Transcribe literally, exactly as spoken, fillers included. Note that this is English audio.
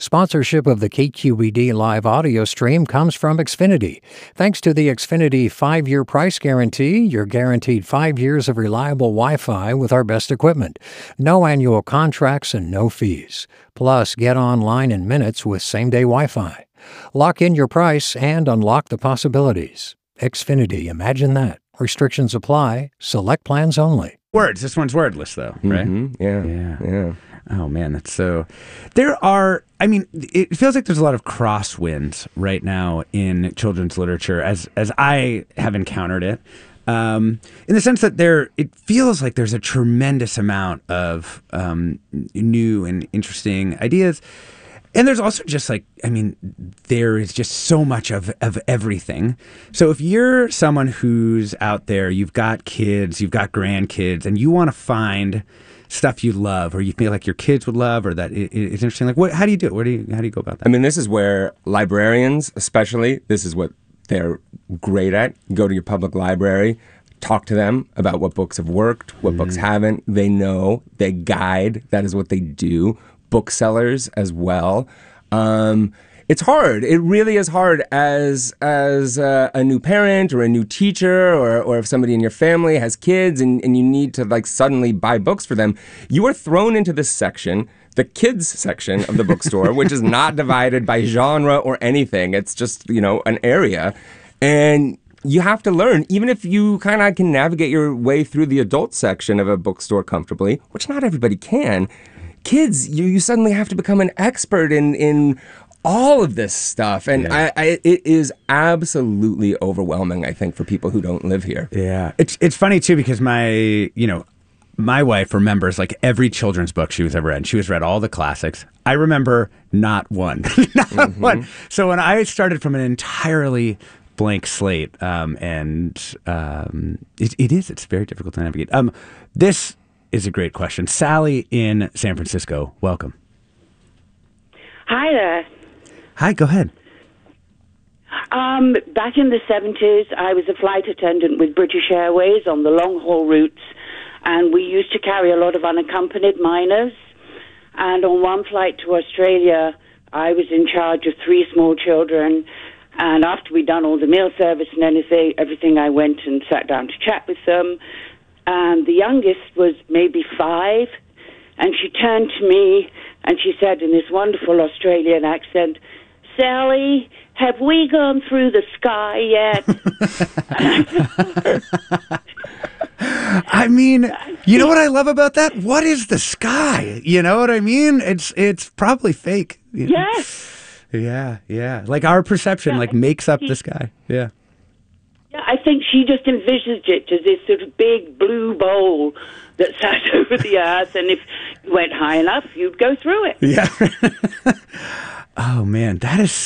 Sponsorship of the K Q E D live audio stream comes from Xfinity. Thanks to the Xfinity five-year price guarantee, you're guaranteed five years of reliable Wi-Fi with our best equipment. No annual contracts and no fees. Plus, get online in minutes with same-day Wi-Fi. Lock in your price and unlock the possibilities. Xfinity, imagine that. Restrictions apply. Select plans only. Words. This one's wordless, though, right? Mm-hmm. Yeah. Yeah. Yeah. Oh, man, that's so... There are... I mean, it feels like there's a lot of crosswinds right now in children's literature as as I have encountered it. Um, in the sense that there... It feels like there's a tremendous amount of um, new and interesting ideas. And there's also just like, I mean, there is just so much of, of everything. So if you're someone who's out there, you've got kids, you've got grandkids, and you want to find stuff you love or you feel like your kids would love or that it, it's interesting, like what, how do you do it? Where do you, how do you go about that? I mean, this is where librarians, especially, this is what they're great at. Go to your public library, talk to them about what books have worked, what mm. books haven't. They know, they guide. That is what they do. Booksellers as well. Um, it's hard. It really is hard as as uh, a new parent or a new teacher or or if somebody in your family has kids and, and you need to like suddenly buy books for them. You are thrown into this section, the kids section of the bookstore, which is not divided by genre or anything. It's just, you know, an area. And you have to learn, even if you kind of can navigate your way through the adult section of a bookstore comfortably, which not everybody can. Kids, you, you suddenly have to become an expert in in all of this stuff. And yeah. I, I, it is absolutely overwhelming, I think, for people who don't live here. Yeah. It's it's funny, too, because my, you know, my wife remembers like every children's book she was ever read. She was read all the classics. I remember not one. not mm-hmm. one. So when I started from an entirely blank slate, um, and um, it, it is, it's very difficult to navigate. Um, this is a great question. Sally in San Francisco, welcome. Hi there. Hi, go ahead. Um, back in the seventies, I was a flight attendant with British Airways on the long-haul routes, and we used to carry a lot of unaccompanied minors. And on one flight to Australia, I was in charge of three small children, and after we'd done all the meal service and anything, everything, I went and sat down to chat with them. And the youngest was maybe five, and she turned to me and she said in this wonderful Australian accent, "Sally, have we gone through the sky yet?" I mean, you know what I love about that? What is the sky? You know what I mean? It's it's probably fake. You know? Yes. Yeah, yeah. Like our perception, yeah, like makes up the sky. Yeah. Yeah, I think she just envisaged it as this sort of big blue bowl that sat over the earth, and if you went high enough, you'd go through it. Yeah. Oh man, that is